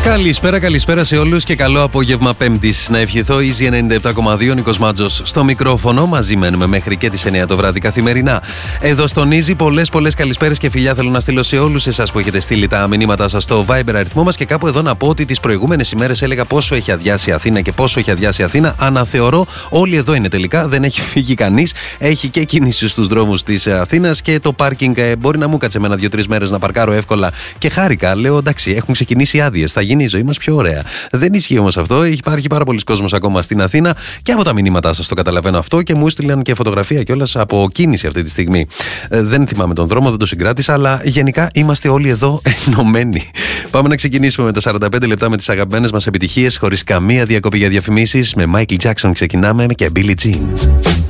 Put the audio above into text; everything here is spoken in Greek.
Καλησπέρα σε όλους και καλό απόγευμα Πέμπτης. Να ευχηθώ Easy 97,2 Νίκος Μάτζος στο μικρόφωνο. Μαζί μένουμε μέχρι και τις 9 το βράδυ καθημερινά. Εδώ στον Easy πολλές καλησπέρες και φιλιά θέλω να στείλω σε όλους εσάς που έχετε στείλει τα μηνύματά σας στο Viber αριθμό μας. Και κάπου εδώ να πω ότι τις προηγούμενες ημέρες έλεγα πόσο έχει αδειάσει η Αθήνα και πόσο έχει αδειάσει η Αθήνα. Αναθεωρώ, όλοι εδώ είναι τελικά, δεν έχει φύγει κανείς. Έχει και κίνηση στους δρόμους της Αθήνας και το πάρκινγκ μπορεί να μου κάτσε με 2-3 μέρες να παρκάρω εύκολα. Και χάρηκα, λέω εντάξει, έχουν ξεκινήσει άδειες. Θα γίνει η ζωή μας πιο ωραία. Δεν ισχύει όμως αυτό. Υπάρχει πάρα πολλοί κόσμος ακόμα στην Αθήνα και από τα μηνύματά σας το καταλαβαίνω αυτό και μου έστειλαν και φωτογραφία κιόλας από κίνηση αυτή τη στιγμή. Δεν θυμάμαι τον δρόμο, δεν το συγκράτησα, αλλά γενικά είμαστε όλοι εδώ ενωμένοι. Πάμε να ξεκινήσουμε με τα 45 λεπτά με τις αγαπημένες μας επιτυχίες, χωρίς καμία διακοπή για διαφημίσεις. Με Michael Jackson ξεκινάμε και Billie Jean.